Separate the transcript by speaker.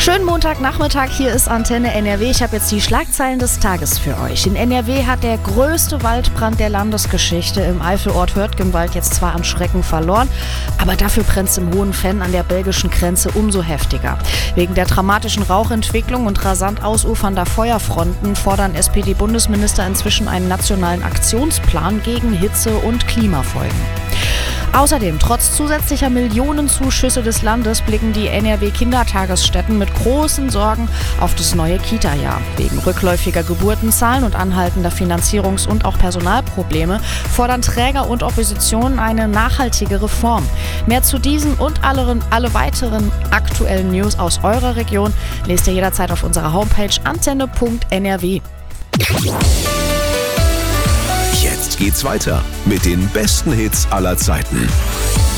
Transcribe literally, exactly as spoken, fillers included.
Speaker 1: Schönen Montagnachmittag, hier ist Antenne N R W. Ich habe jetzt die Schlagzeilen des Tages für euch. In N R W hat der größte Waldbrand der Landesgeschichte im Eifelort Hörtgenwald jetzt zwar an Schrecken verloren, aber dafür brennt es im Hohenfenn an der belgischen Grenze umso heftiger. Wegen der dramatischen Rauchentwicklung und rasant ausufernder Feuerfronten fordern S P D-Bundesminister inzwischen einen nationalen Aktionsplan gegen Hitze- und Klimafolgen. Außerdem, trotz zusätzlicher Millionenzuschüsse des Landes, blicken die N R W-Kindertagesstätten mit großen Sorgen auf das neue Kita-Jahr. Wegen rückläufiger Geburtenzahlen und anhaltender Finanzierungs- und auch Personalprobleme fordern Träger und Opposition eine nachhaltige Reform. Mehr zu diesen und alle, alle weiteren aktuellen News aus eurer Region lest ihr jederzeit auf unserer Homepage antenne punkt n r w.
Speaker 2: Jetzt geht's weiter mit den besten Hits aller Zeiten.